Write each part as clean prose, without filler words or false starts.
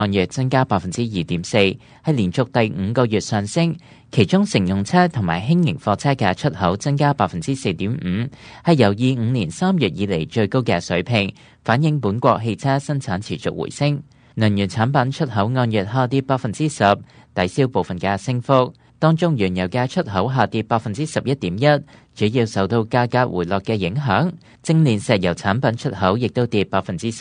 按月增加 2.4%， 係連續第5個月上升。其中乘用車同埋輕型貨車嘅出口增加 4.5%， 係由25年3月以嚟最高嘅水平，反映本國汽車生產持續回升。能源產品出口按月下跌 10%， 抵消部分嘅升幅。當中原油嘅出口下跌 11.1%， 主要受到價格回落嘅影響。精煉石油產品出口亦都跌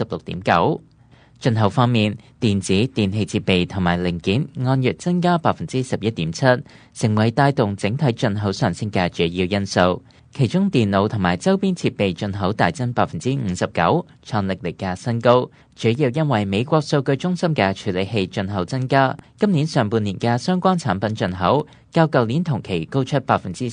16.9%。進口方面，電子、電氣設備同埋零件按月增加 11.7%， 成為帶動整體進口上升嘅主要因素。其中電腦同埋周邊設備進口大增 59%， 創歷來嘅新高，主要因為美國數據中心嘅處理器進口增加。今年上半年嘅相關產品進口較舊年同期高出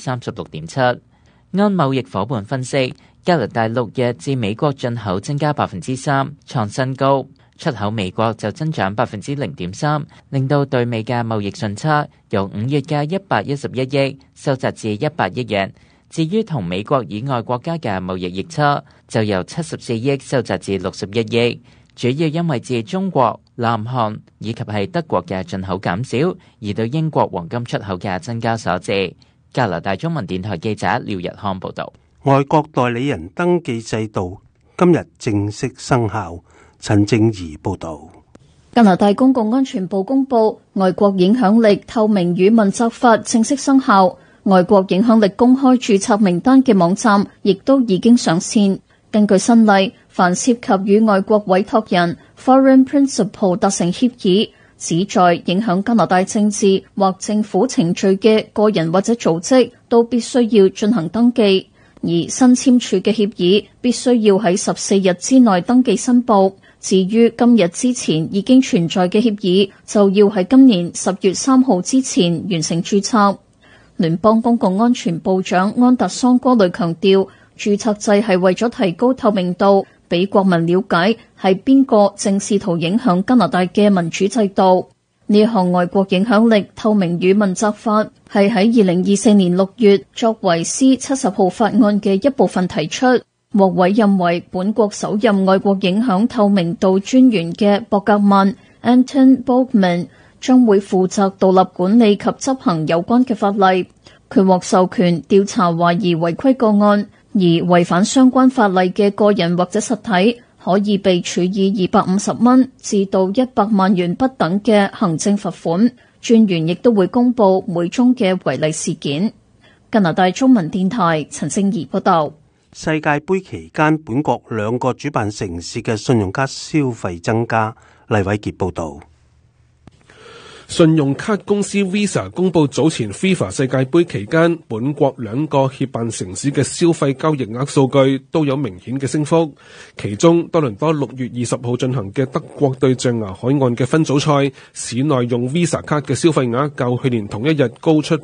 36.7%。按貿易夥伴分析，加拿大6月至美國進口增加 3%， 創新高。出口美國就增長 0.3%， 令到對美嘅貿易順差由5月嘅111億收窄至100億元。至於同美國以外國家嘅貿易逆差就由74億收窄至61億，主要因為自中國、南韓以及係德國嘅進口減少，而對英國黃金出口嘅增加所致。加拿大中文電台記者廖日康報導。 外國代理人登記制度今日正式生效。陳正儀報道。 加拿大公共安全部公布，外國影響力透明與問責法正式生效，外國影響力公開註冊名單嘅網站亦都已經上線。根據新例，凡涉及與外國委託人 Foreign Principal 達成協議，旨在影響加拿大政治或政府程序嘅個人或者組織，都必須要進行登記。而新簽署嘅協議必須要喺14日之內登記申報。至於今日之前已經存在嘅協議，就要喺今年10月3號之前完成註冊。聯邦公共安全部長安達桑哥雷強調，註冊制係為咗提高透明度，俾國民了解係邊個正試圖影響加拿大嘅民主制度。呢項外國影響力透明與問責法係喺2024年6月作為 C70 號法案嘅一部分提出。獲委任為本國首任外國影響透明度專員嘅博格曼 Anton Borgman 將會負責獨立管理及執行有關嘅法例。佢獲授權調查懷疑違規個案，而違反相關法例嘅個人或者實體可以被處以250蚊至到100萬元不等嘅行政罰款。專員亦都會公布每宗嘅違例事件。加拿大中文電台陳聖儀報道。 世界盃期間，本國2個主辦城市嘅信用卡消費增加。黎偉傑報導。 信用卡公司 Visa 公布早前 FIFA 世界盃期間，本國2個協辦城市嘅消費交易額數據都有明顯嘅升幅。其中，多倫多6月20號進行嘅德國對象牙海岸嘅分組賽，市內用 Visa 卡嘅消費額較去年同一日高出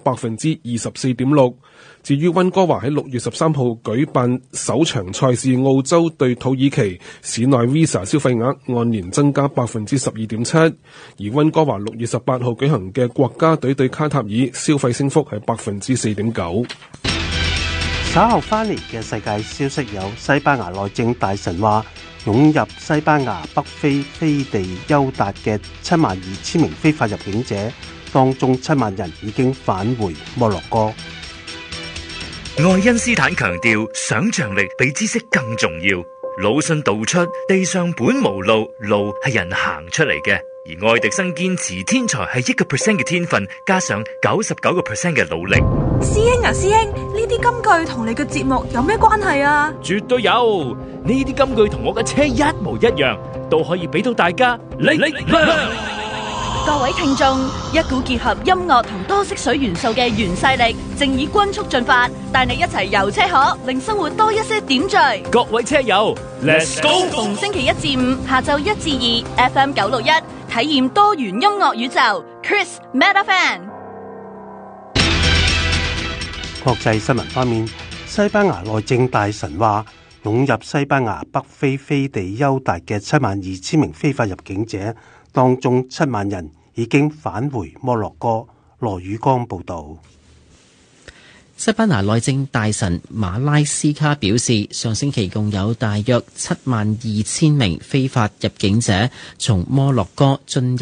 24.6%。至於溫哥華喺6月13號舉辦首場賽事澳洲對土耳其，市內 Visa 消費額按年增加 12.7%， 而溫哥華6月18號舉行嘅國家隊對卡塔爾，消費升幅係 4.9%。 稍後翻嚟嘅世界消息有，西班牙內政大臣話，湧入西班牙北非飛地休達嘅72000名非法入境者，當中7萬人已經返回摩洛哥。 愛因斯坦強調，想象力比知識更重要。魯迅道出，地上本無路，路係人行出嚟嘅。而愛迪生堅持，天才係1% 嘅天分，加上99% 嘅努力。 師兄啊，師兄，呢啲金句同你嘅節目有咩關係啊？ 絕對有，呢啲金句同我嘅車一模一樣，都可以俾到大家力量。 各位聽眾，一股結合音樂同多色水元素嘅原勢力，正以均速進發，帶你一齊遊車河，令生活多一些點綴。 各位車友 ，Let's go！ 逢星期1至5下晝1至2 FM 961，體驗多元音樂宇宙。Chris Metafan。 國際新聞方面，西班牙內政大臣話，湧入西班牙北非飛地休達嘅72000名非法入境者，當中7萬人已經返回摩洛哥。羅宇光報道。 西班牙內政大臣馬拉斯卡表示，上星期共有大約72000名非法入境者從摩洛哥進入